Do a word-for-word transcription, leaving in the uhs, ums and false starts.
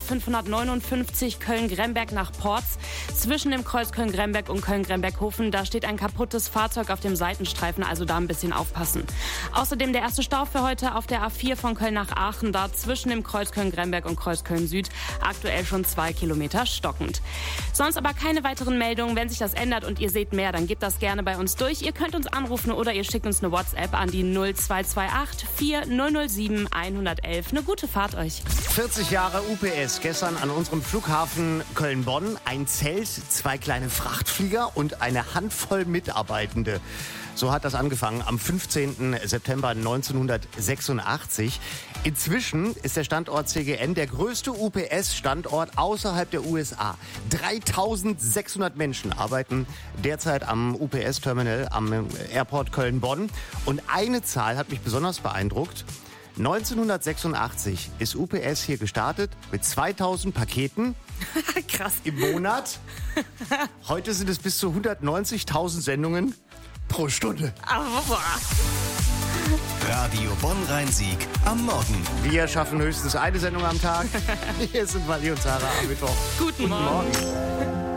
fünfhundertneunundfünfzig Köln-Gremberg nach Porz. Zwischen dem Kreuz Köln-Gremberg und Köln-Gremberg-Hofen, da steht ein kaputtes Fahrzeug auf dem Seitenstreifen, also da ein bisschen aufpassen. Außerdem der erste Stau für heute auf der A vier von Köln nach Aachen, da zwischen dem Kreuz Köln-Gremberg und Kreuz Köln-Süd, aktuell schon zwei Kilometer stockend. Sonst aber keine weiteren Meldungen. Wenn sich das ändert und ihr seht mehr, dann gebt das gerne bei uns durch. Ihr könnt uns anrufen oder ihr schickt uns eine WhatsApp an die null zwei zwei acht vier null null sieben eins eins eins. Eine gute Fahrt euch. vierzig Jahre U P S. Gestern an unserem Flughafen Köln-Bonn. Ein Zelt, zwei kleine Frachtflieger und eine Handvoll Mitarbeitende. So hat das angefangen am fünfzehnten September neunzehnhundertsechsundachtzig. Inzwischen ist der Standort C G N der größte U P S-Standort außerhalb der U S A. dreitausendsechshundert Menschen arbeiten derzeit am U P S-Terminal am Airport Köln-Bonn. Und eine Zahl hat mich besonders beeindruckt. neunzehnhundertsechsundachtzig ist U P S hier gestartet mit zweitausend Paketen. Krass. Im Monat. Heute sind es bis zu hundertneunzigtausend Sendungen pro Stunde. Radio Bonn-Rhein-Sieg am Morgen. Wir schaffen höchstens eine Sendung am Tag. Hier sind Wally und Sarah am Mittwoch. Guten Morgen. Guten Morgen.